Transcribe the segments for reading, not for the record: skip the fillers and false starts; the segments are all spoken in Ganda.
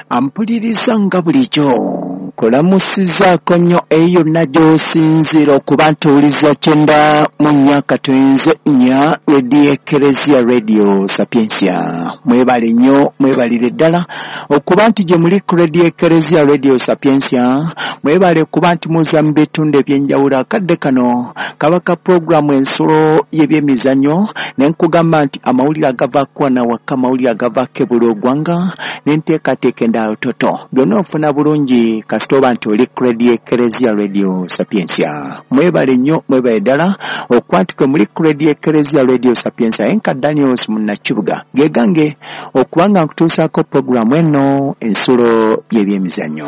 Ampuliriza nga bulijjo kulamusizaako nnyo eyo nagyosinzira okuba ntuwuliza kyenda mu nnyaka tuyinze nnya Radio Eklezia Radio Sapiensia. Mwebale nnyo, mwebalire ddala okuba nti gye muli ku Radio Eklezia Radio Sapiensia. Mwebale kuba nti muza mu bitundu eby'enjawulo. Akadde kano kabaka programu ensulo y'ebyemizannyo ne nkugamba nti amawulire agavaako wano awaka, amawulire agavaako ebula oggwanga n'enteekateeka endala toto byonna ofuna bulungi kasita oba nti oli ku Radio Eklezia Radio Sapiensia. Mwebale nnyo, mwebale ddala okuba nti kwe muli ku Radio Eklezia Radio Sapiensia. Enka Daniels Munnakibuga gegange okuba nga nkutuusaako programu eno ensulo y'ebyemizannyo.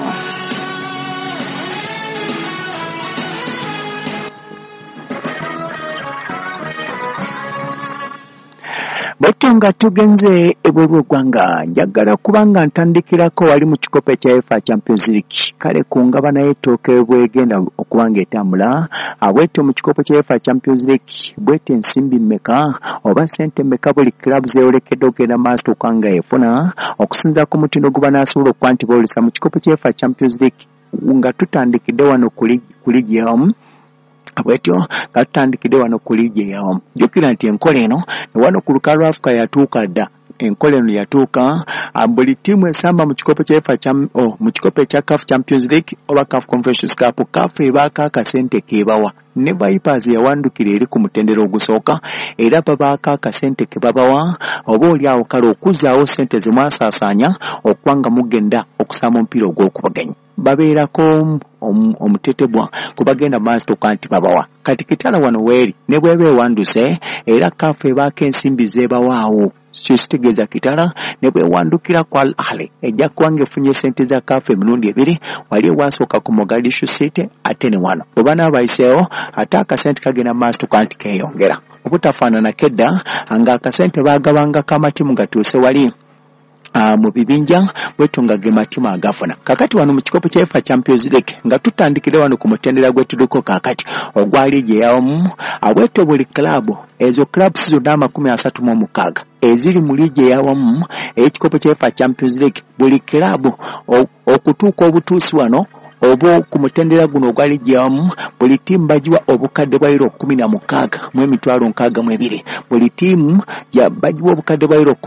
Bwetyo nga tugenze ebweru oggwanga njagala kubanga ntandikirako wali mu kikopo kya UEFA Champions League. Kale ku ngaba naye ettooke bwegenda okubanga etambula bwetyo mu kikopo kya UEFA Champions League bwetyo ensimbi mmeka oba ssente mmeka buli club zeeyolekedde okugenda maaso okubanga efuna okusinziira ku mutindo guba n'asobola okuba nti boolesa mu kikopo kya UEFA Champions League nga tutandikidde wano ku ligi yamu. Bwetyo nga tutandikidde wano ku ligi yamu. Jjukira nti enkola eno wano ku lukalu lwa Africa yatuuka dda. Enkola eno yatuuka buli ttiimu esamba mu kikopo kya mu kikopo ekya CAF Champions League oba CAF Confederations Cup. CAF ebaako akasente keebawa ne Vipers yawandukira eri ku mutendera ogusooka era babaako akasente ke babawa oba oli awo kale okuzaawo ssente ze mwasaasaanya okuba nga mugenda okusamba omupiira ogw'okubaganya. Babeerako omutetebwa kubagenda maaso kanti babawa kati kitala wano weeri ne bweba ewanduse era CAF ebaako ensimbi zeebawaawo. Kitegeeza kitala ne bwewandukira ku Al Ahly ejja kubanga efunye ssente za CAF emirundi ebiri wali ewasooka ku Mogadishu City ate ne wano oba n'abayiseewo ate akasente kagenda maaso kanti keeyongera obutafaanana kedda nga akasente baagabangako amatimu gatuuse wali mu bibinja bwetu nga ge matimu agafuna. Kakati wano mu kikopo kya UEFA Champions League nga tutandikire wano ku mutendera gwetuddeko kakati ogwa ligi yamu bwetu buli klabu ezo clubs zonna 36 eziri mu ligi yawamu ekikopo kya UEFA Champions League buli klabu okutuuka obutuusi wano obo ku mutendera guno ogwa ligi yamu buli tiimu bagiwa obukadde bwa euro 16 mu emitwalo 62. Buli tiimu bagiwa obukadde bwa euro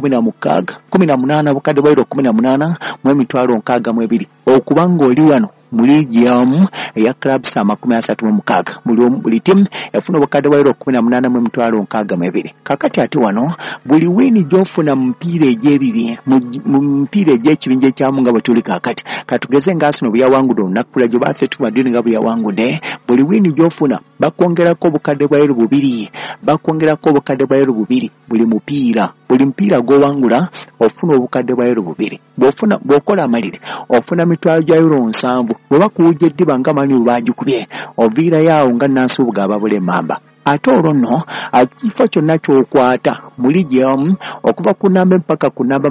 18 obukadde bwa euro 18 mu emitwalo 62 okubanga oli wano mu ligi yamu eya clubs 36. Buli tiimu efuna obukadde bwa euro 18 mu emitwalo 62. Kakati ate wano buli wini gy'ofuna mu mpiira egy'ebiri mu mpiira egy'ekibinja ekyamu nga bwe tuli kakati katugeze nga Arsenal bwe yawangudde olunaku lw'egyo ba Atletico Madrid nga bwe yawangudde buli wini gy'ofuna bakwongerako obukadde bwa euro 2 bakwongerako obukadde bwa euro 2 buli mupiira gw'owangula ofuna obukadde bwa euro 2 bw'okola amalire ofuna mitwalo gya euro 7 bw'oba kuwujja eddiba nga mani baagikubye oviirayo awo nga Nansubuga ababula emmamba. Ate olwo nno ekifo kyonna ky'okwata mu ligi yamu okuva ku namba mpaka ku namba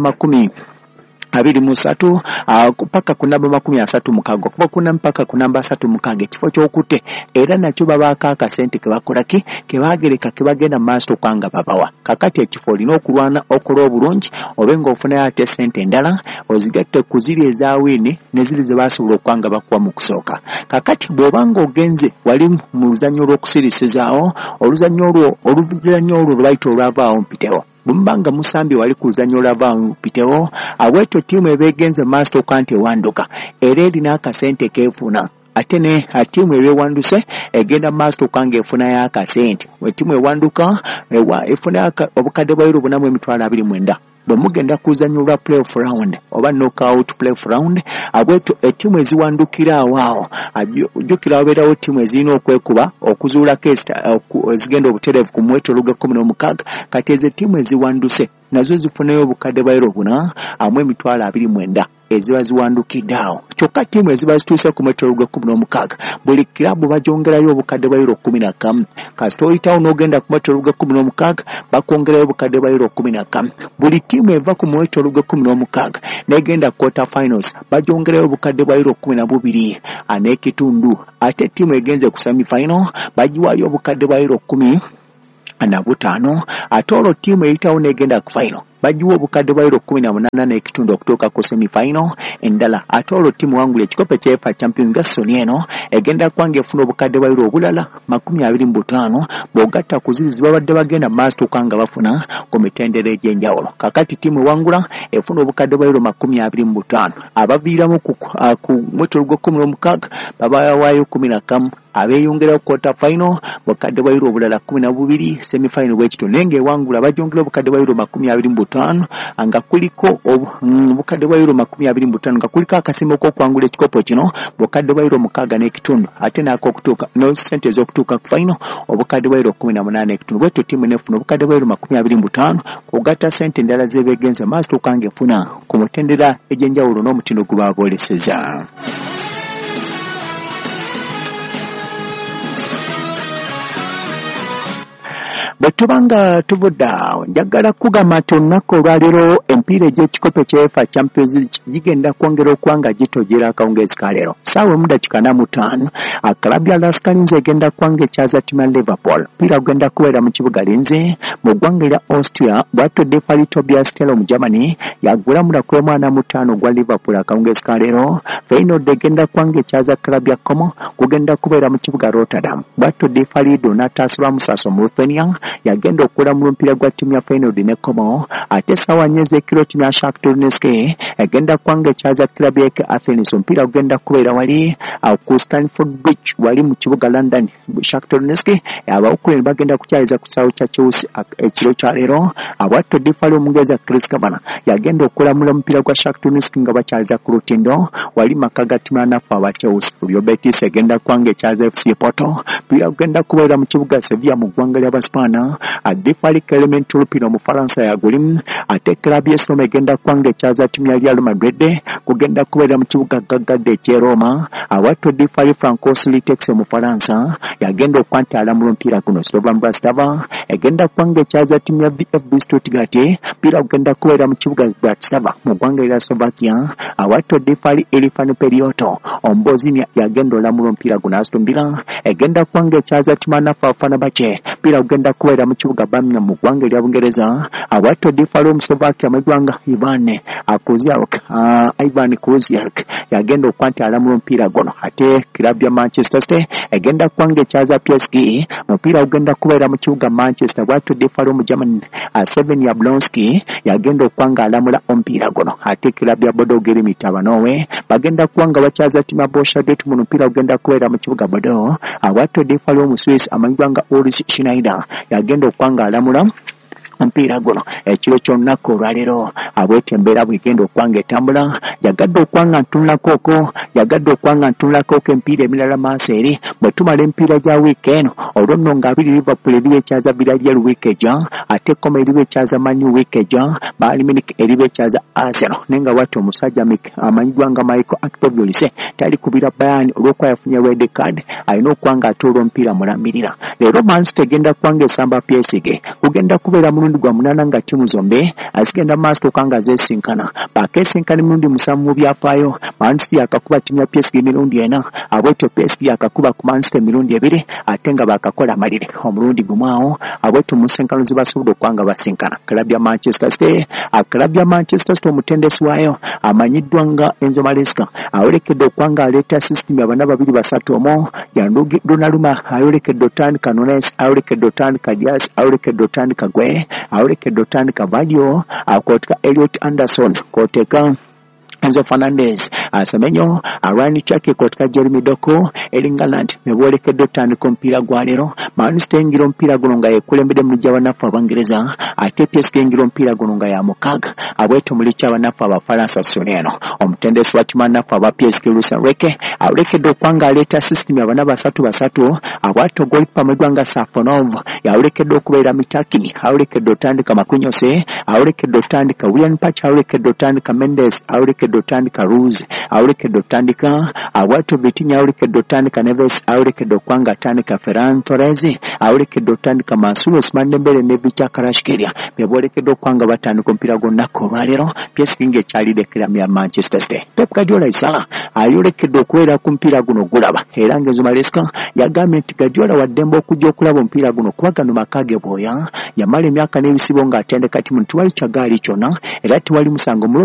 23 paka ku namba 36 okuva ku namba mpaka ku namba 36 ekifo ky'okutte era nakyo babaako akasente ke bakolaki ke baagereka ke bagenda maaso kwanga babawa. Kakati ekifo olina okulwana okola obulungi obe ng'ofunayo ate ssente endala ozigatte ku ziri eza wini ne ziri ze baasobola okwanga bakuwa mu kusooka. Kakati bw'oba ng'ogenze wali mu luzannya olw'okusirisizaawo oluzannya olwo lwayita olwavaawo mpitewo bumbanga musambye wali ku luzannya olwavaawo mpitewo abweto ttiimu ebeegenze maaso kanti ewanduka era erina akasente keefuna ate ne ttiimu ebeewanduse egenda maaso kanga efunayo akasente. Ttiimu ewanduka efunayo obukadde bwa euro 4.29 bwe mugenda ku luzannya olwa playoff round oba knockout playoff round abweto ettiimu eziwandukira awaawo jjukira wabeerawo ttiimu ezirina okwekuba okuzuulako ezigenda obutereevu ku mwetolo gwa 16 kati ezo ettiimu eziwanduse nazo zifunayo obukadde bwa euro 4 mu emitwalo 29 eziba ziwandukidde awo. Kyokka ttiimu eziba zituuse ku mwetolo gwa 16 buli kilabu bagyongerayo obukadde bwa euro 11 kasita oyitawo n'ogenda ku mwetolo gwa 16 bakwongerayo obukadde bwa euro 11. Buli ttiimu eva ku mwetolo gwa 16 n'egenda quarter finals bagyongerayo obukadde bwa euro 12 n'ekitundu ate ttiimu egenze ku semi final bagiwaayo obukadde bwa euro 10 na butano ate olwo ttiimu eyitawo n'egenda ku final bajiwa obukadde bwa euro 18 n'ekitundu okutuuka ku semi-final. Endala ate olwo ttiimu wangula ekikopo kya UEFA Champions Gasoni eno egenda kwanga efuna obukadde bwa euro obulala 25 bw'ogatta ku ziri babadde bagenda maaso nga bafuna ku mitendera egy'enjawulo. Kakati ttiimu wangula efuna obukadde bwa euro 25 abaviiramu ku mwetero gwa 16 babawaayo 11 abeeyongeraho quarter final bukadde bwa euro obulala 12 semi final bwekito nenge wangula bajongera obukadde bwa euro 25 nga kuliko obukadde bwa euro 25 nga kuliko akasimbo k'okwangula ekikopo kino bukadde bwa euro 6 n'ekitundu ate naako okutuuka no sente ez'okutuuka ku final obukadde bwa euro 18 n'ekitundu bwetyo ttiimu nefuna obukadde bwa euro 25 kugatta sente endala zebeegenza maaso tukanga efuna ku mutendera egy'enjawulo n'omutindo gwe baabooleseza. Bwetubanga tubudda njagala kugamba nti olunaku olwaleero empiira egy'ekikopo kya UEFA Champions League gigenda kwongera okuba gitojera akawungeezi ka leero ssaawa 1:45 akalabu ya Las Calins egenda kwanga ekyaza ttiimu ya Liverpool. Mpiira gugenda kubeera mu kibuga Linz mu ggwanga erya Austria. Bw'atodde Fali Tobias Teller mu Germany yagulamula ku 45 gwa Liverpool akawungeezi ka leero. Feyenoord egenda kwanga ekyaza kalabu ya Como kugenda kubeera mu kibuga Rotterdam. Bw'atodde Fali Donatas Ramusas mu Ruthenian yagenda okukola mu lupiira gwa ttiimu ya Feyenoord ne Como ate ssaawa 4 ez'ekiro ttiimu ya Shakhtar Donetsk egenda kwanga ekyaza kilabu ya Athens. Omupiira gugenda kubeera wali ku Stamford Bridge wali mu kibuga London. Shakhtar Donetsk abawukuleni bagenda kukyaliza ku kisaawe kya Chelsea ekiro kya leero. Abwatodde Fali omugeza Chris Kabana yagenda okulamula omupiira gwa Shakhtar Donetsk nga bakyaliza ku lutindo wali maka ga ttiimu ya nafu aba Chelsea. Real Betis egenda kwanga ekyaza FC Porto. Omupiira gugenda kubeera mu kibuga Sevilla mu ggwanga ly'Abaspaana. Adifali Clement Lupino mu Faransa yagulimu ate klabu y'Esrom egenda kwanga ekyaza ttiimu ya Real Madrid kugenda kubeera mu kibuga Gaggadde eky'e Roma. Awatodde Fali Francos Litex mu Faransa yagenda okwanta alamula omupiira guno. Slovan Bratislava egenda kwanga ekyaza ttiimu ya VfB Stuttgart. Omupiira gugenda kubeera mu kibuga Bratislava mu ggwanga erya Slovakia. Awatodde Fali Elifan Perioto Ombozini yagenda olamula omupiira guno. Aston Villa egenda kwanga ekyaza ttiimu ya Nafa Fenerbahce. Omupiira gugenda kubeera mu kibuga Birmingham mu ggwanga erya Bungereza. Awatodde Fali Omuslovakia mu ggwanga Ivan Kuziak yagenda okwanta alamula omupiira guno. Ate kilabu ya Manchester City egenda kwanga ekyaza PSG. Omupiira gugenda kubeera mu kibuga Manchester. Bwatodde Fali mu Germany Seven Yablonski yagenda okwanga alamula omupiira guno. Ate kilabu ya Bodo Glimt Abanowe bagenda kwanga bakyaza ttiimu ya Borussia Dortmund. Omupiira gugenda kubeera mu kibuga Bodo. Awatodde Fali Omuswisi amanyibwa nga Ulrich Schneider yagenda okwanga alamula omupiira guno. Ekiro ky'olunaku olwaleero abwete embeera bwegenda okwanga etambula yagadde okwanga ntunulako empiira emirala maaso eri bwe tumala empiira gya wiiki eno. Olwo nno nga abiri Liverpool eriba ekyaza Villarreal wiiki ejja ate Como eriba ekyaza Man U wiiki ejja Bayern Munich eriba ekyaza Arsenal. Naye nga bw'atyo omusajja amanyibwa nga Michael Arteta tali kubira Bayern olw'okuba yafunye red card alina okwanga atuula omupiira mulambirira. Leero Man City egenda kwanga esamba PSG kugenda kubeera mulundi gwa 8 nga ttiimu zombi azigenda maaso okanga zeesinkana. Bakeesinkana emirundi 7 mu byafaayo. Man City akakuba ttiimu ya PSG emirundi 4 abwetyo PSG akakuba ku Man City emirundi 2 ate nga bakakola amalire omulundi gumu awo abwetyo musenkano zibasobodde okwanga basinkana. Klabu ya Manchester City omutendesi waayo amanyiddwa nga Enzo Maresca ayolekedde okwanga aleeta system ya bana 2-3-1 Gianluigi Donnarumma ayolekedde otandika Nunes ayolekedde otandika Diaz ayolekedde otandika Gueye ayolekedde otandika Badio akooteka Elliot Anderson kooteka Enzo Fernandez Semenyo Ryan Chake kooteka Jeremy Doku Erling nebwolekedde otandika omupiira gwa leero. Man City engira omupiira guno nga yekulembedde mu gy'abanafu Abangereza ate PSG engira omupiira guno nga ya mukaaga abwete muli ky'abanafu Abafaransa Soni eno. Omutendesi wa ttiimu anafu aba PSG Luis Enrique ayolekedde okwanga aleeta system ya bana 3-3 abwate golikipa mu ggwanga Safonov yayolekedde okubeera Mitakini ayolekedde otandika Makunyose ayolekedde otandika William Pacha ayolekedde otandika Mendes ayolekedde awulekedde otandika Ruse, awulekedde otandika Agwato Bitinya, awulekedde otandika Neves, awulekedde okwanga atandika Ferran Torres, awulekedde otandika Mansour Ousmane Dembele ne Victor Kvaratskhelia. Bebolekedde okwanga batandika omupiira gonna ko balero PSG ng'ekyalidekera ya Manchester City. Pep Guardiola isala ayolekedde okuwera ku mupiira guno gulaba era Enzo Maresca yagambye nti Guardiola waddembe okujja okulaba omupiira guno kuba gano makage bwoya yamala emyaka n'ebisibo ng'atendeka timu nti wali kyagaali kyonna era tiwali musango